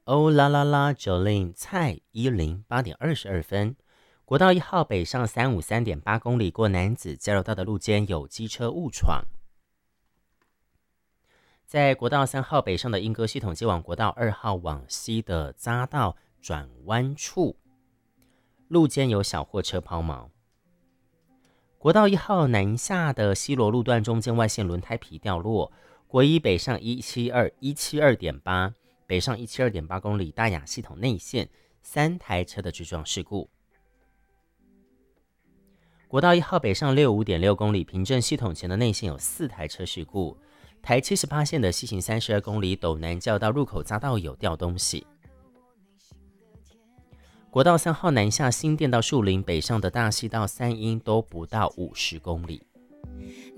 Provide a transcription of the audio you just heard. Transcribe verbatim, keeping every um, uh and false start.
欧啦啦啦九令蔡一零八点二十二分。国道一号北上三五三点八公里，过楠梓交流道的路肩有机车误闯。在国道三号北上的莺歌系统接往国道二号往西的匝道转弯处，路肩有小货车抛锚。国道一号南下的西螺路段中间外线轮胎皮掉落，国一北上一七二一七二点八，北上一七二点八公里大雅系统内线三台车的追撞事故。国道一号北上六五点六公里，平镇系统前的内线有四台车事故。台七十八线的西行三十二公里斗南教道入口匝道有掉东西。国道三号南下新店到树林，北上的大溪到三鹰都不到五十公里。